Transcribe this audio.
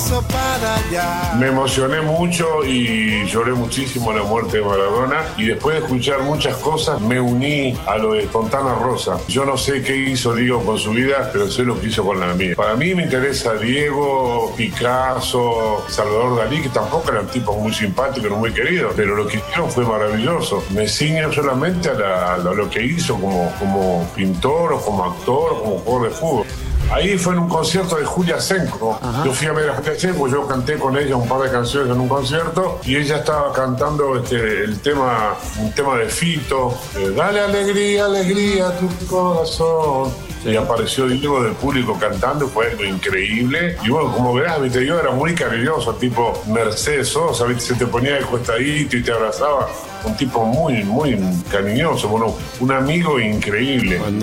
paso para allá. Me emocioné mucho y lloré muchísimo la muerte de Maradona, y después de escuchar muchas cosas me uní a lo de Fontana Rosa. Yo no sé qué hizo Diego con su vida, pero sé lo que hizo con la mía. Para mí me interesa Diego, Picasso, Salvador Dalí, que tampoco eran tipos muy simpáticos, no muy queridos, pero lo que hicieron fue maravilloso. Me ciño solamente a lo que hizo como pintor, o como actor, o como jugador de fútbol. Ahí fue en un concierto de Julia Senko. Yo fui a ver a Julia Senko, yo canté con ella un par de canciones en un concierto, y ella estaba cantando un tema de Fito, dale alegría, alegría a tu corazón. Sí. Y apareció Diego del público cantando, fue algo increíble. Y bueno, como verás, viste, yo era muy cariñoso, tipo Mercedes Sosa, viste, se te ponía de costadito y te abrazaba. Un tipo muy, muy cariñoso, bueno, un amigo increíble.